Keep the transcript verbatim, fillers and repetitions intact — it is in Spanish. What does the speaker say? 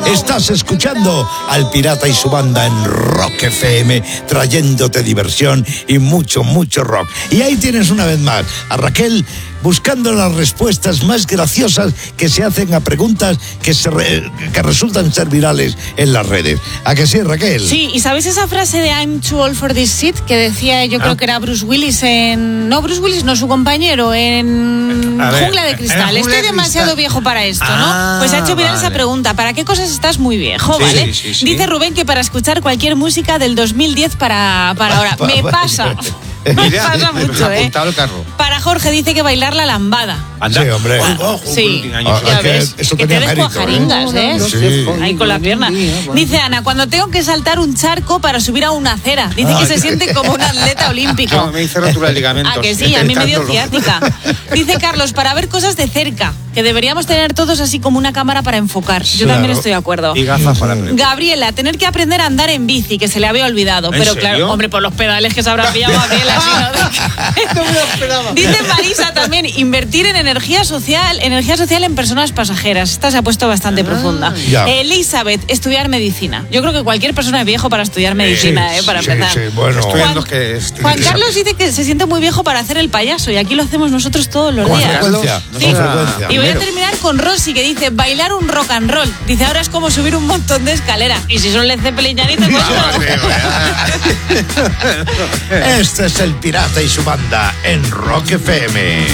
Estás escuchando al Pirata y su banda en Rock F M, trayéndote diversión y mucho, mucho rock. Y ahí tienes una vez más a Raquel buscando las respuestas más graciosas que se hacen a preguntas que, se re, que resultan ser virales en las redes. ¿A que sí, Raquel? Sí, ¿y sabéis esa frase de I'm too old for this shit? Que decía, yo ah. creo que era Bruce Willis en... No, Bruce Willis, no, su compañero, en ver, Jungla de Cristal. Jungla Estoy de demasiado cristal. viejo para esto, ah, ¿no? Pues ha hecho viral vale. esa pregunta. ¿Para qué cosas estás muy viejo, sí, vale? Sí, sí, sí. Dice Rubén que para escuchar cualquier música del dos mil diez para, para ahora. Me pasa... Me pasa mucho, ¿eh? El carro. Para Jorge dice que bailar la lambada. Anda. Sí, hombre. Oh, sí, ah, ya que ves. Eso que te des mérito, cuajaringas, ¿eh? ¿eh? Sí. Ahí con la pierna. Dice Ana, cuando tengo que saltar un charco para subir a una acera. Dice ah, que se siente como un atleta olímpico. No, me hice rotura de ligamentos. Ah, que sí, a mí me dio ciática. Dice Carlos, para ver cosas de cerca, que deberíamos tener todos así como una cámara para enfocar. Yo claro. también estoy de acuerdo. Y gafas para aprender. Gabriela, tener que aprender a andar en bici, que se le había olvidado. Pero serio? claro, hombre, por los pedales que se habrá pillado a Gabriela. No me lo esperaba. Dice Marisa también, invertir en energía social, energía social en personas pasajeras. Esta se ha puesto bastante ah, profunda. Ya. Elizabeth, estudiar medicina. Yo creo que cualquier persona es viejo para estudiar medicina, sí, eh, para sí, empezar. Sí, bueno. Juan, que Juan Carlos dice que se siente muy viejo para hacer el payaso y aquí lo hacemos nosotros todos los ¿Con días. Frecuencia? Sí. ¿Con frecuencia? Y voy a terminar con Rosy, que dice bailar un rock and roll. Dice, ahora es como subir un montón de escaleras. Y si son Led Zeppelin, ya ni te cuento. Este es el Pirata y su banda en Rock F M.